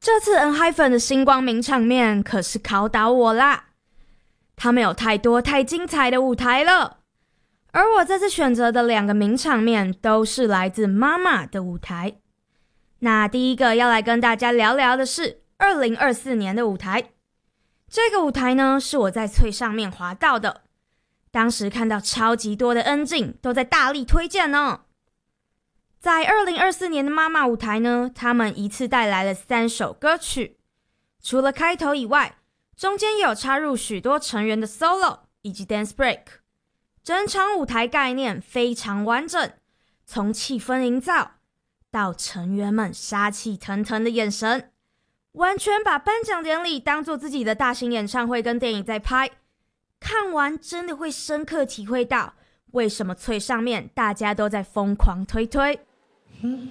这次ENHYPEN的星光名场面可是考倒我啦，他们有太多太精彩的舞台了。而我这次选择的2个名场面都是来自妈妈的舞台。那第一个要来跟大家聊聊的是2024年的舞台。这个舞台呢，是我在脆上面滑到的，当时看到超级多的恩静都在大力推荐呢。在2024年的妈妈舞台呢，他们一次带来了3首歌曲，除了开头以外，中间也有插入许多成员的 solo 以及 dance break。整场舞台概念非常完整，从气氛营造到成员们杀气腾腾的眼神，完全把颁奖典礼当作自己的大型演唱会跟电影在拍。看完真的会深刻体会到为什么脆上面大家都在疯狂推推。